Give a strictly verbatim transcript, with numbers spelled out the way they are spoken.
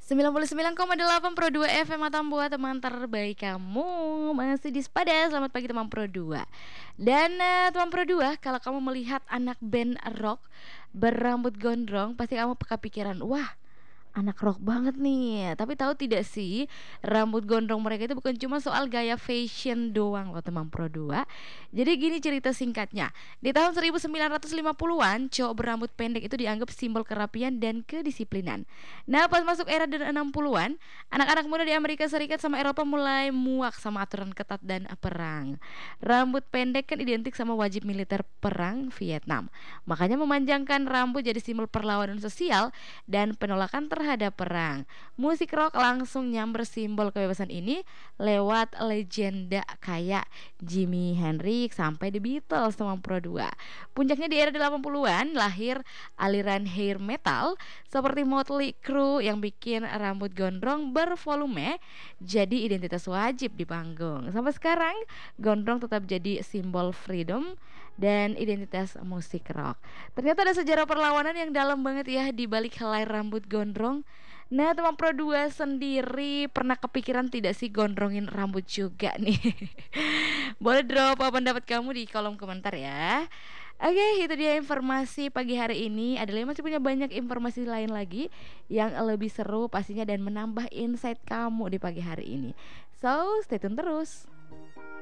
sembilan puluh sembilan koma delapan Pro dua F M Atambua, teman terbaik kamu. Masih di Sepada. Selamat pagi teman Pro dua. Dan eh, teman Pro dua, kalau kamu melihat anak band rock berambut gondrong, pasti kamu kepikiran, wah, anak rock banget nih. Tapi tahu tidak sih, rambut gondrong mereka itu bukan cuma soal gaya fashion doang loh teman Pro dua. Jadi gini cerita singkatnya. Di tahun seribu sembilan ratus lima puluhan-an, cowok berambut pendek itu dianggap simbol kerapian dan kedisiplinan. Nah, pas masuk era enam puluhan-an, anak-anak muda di Amerika Serikat sama Eropa mulai muak sama aturan ketat dan perang. Rambut pendek kan identik sama wajib militer perang Vietnam. Makanya memanjangkan rambut jadi simbol perlawanan sosial dan penolakan terhadap perang. Musik rock langsung nyamber simbol kebebasan ini lewat legenda kayak Jimi Hendrix sampai The Beatles teman Pro dua. Puncaknya di era delapan puluhan-an lahir aliran hair metal seperti Motley Crue yang bikin rambut gondrong bervolume jadi identitas wajib di panggung. Sampai sekarang gondrong tetap jadi simbol freedom dan identitas musik rock. Ternyata ada sejarah perlawanan yang dalam banget ya di balik helai rambut gondrong. Nah, teman Pro dua sendiri pernah kepikiran tidak sih gondrongin rambut juga nih? Boleh drop apa pendapat kamu di kolom komentar ya. Oke, itu dia informasi pagi hari ini. Adalah masih punya banyak informasi lain lagi yang lebih seru pastinya dan menambah insight kamu di pagi hari ini. So, stay tune terus.